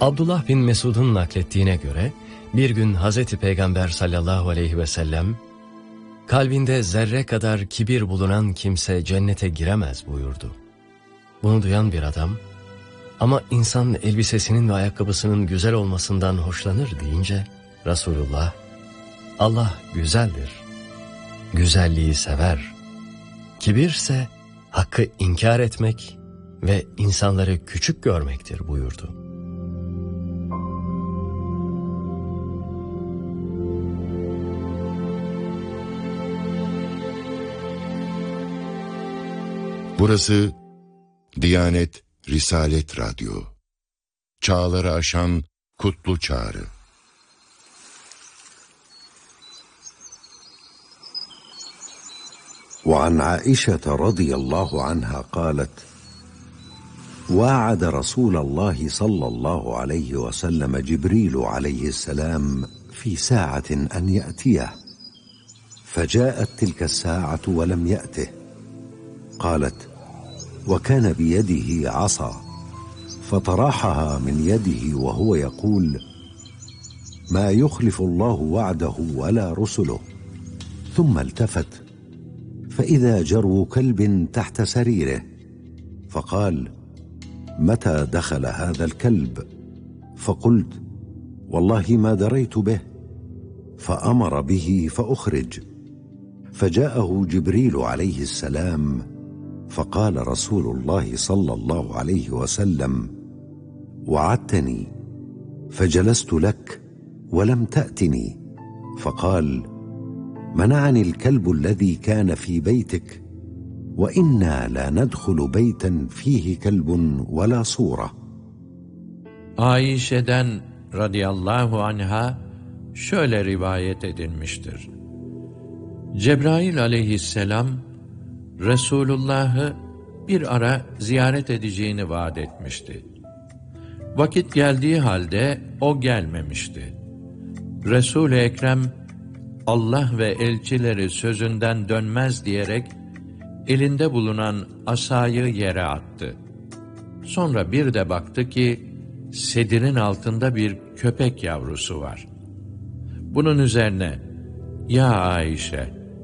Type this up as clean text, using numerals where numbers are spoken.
Abdullah bin Mesud'un naklettiğine göre bir gün Hazreti Peygamber sallallahu aleyhi ve sellem kalbinde zerre kadar kibir bulunan kimse cennete giremez buyurdu. Bunu duyan bir adam, ama insan elbisesinin ve ayakkabısının güzel olmasından hoşlanır deyince Resulullah, Allah güzeldir, güzelliği sever. Kibirse hakkı inkar etmek ve insanları küçük görmektir buyurdu. Burası Diyanet Risalet Radyo. Çağları aşan kutlu çağrı. وعن عائشة رضي الله عنها قالت: واعد رسول الله صلى الله عليه وسلم جبريل عليه السلام في ساعة أن يأتيه، فجاءت تلك الساعة ولم يأته. قالت: وكان بيده عصا فطرحها من يده وهو يقول: ما يخلف الله وعده ولا رسله. ثم التفت فإذا جرو كلب تحت سريره، فقال: متى دخل هذا الكلب؟ فقلت: والله ما دريت به. فأمر به فأخرج، فجاءه جبريل عليه السلام، فقال رسول الله صلى الله عليه وسلم: وعدتني فجلست لك ولم تأتني. فقال: منعني الكلب الذي كان في بيتك، وإنا لا ندخل بيتا فيه كلب ولا صورة. Ayşe'den radıyallahu anha şöyle rivayet edilmiştir. Cebrail aleyhisselam Resulullah'ı bir ara ziyaret edeceğini vaat etmişti. Vakit geldiği halde o gelmemişti. Resul-i Ekrem, Allah ve elçileri sözünden dönmez diyerek elinde bulunan asayı yere attı. Sonra bir de baktı ki sedirin altında bir köpek yavrusu var. Bunun üzerine, "Ya Ayşe,